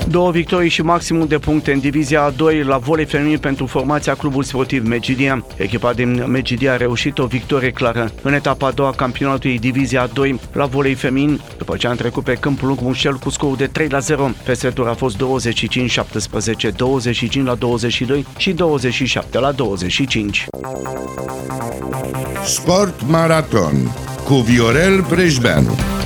2 victorii și maximum de puncte în divizia a 2 la volei feminin pentru formația Clubul Sportiv Megidia. Echipa din Megidia a reușit o victorie clară în etapa a doua a campionatului divizia a 2 la volei feminin, după ce a trecut pe Câmpul Lung Mușel cu scorul de 3-0. Peste tur a fost 25-17, 25-22 și 27-25. Sport Maraton cu Viorel Brejbeanu.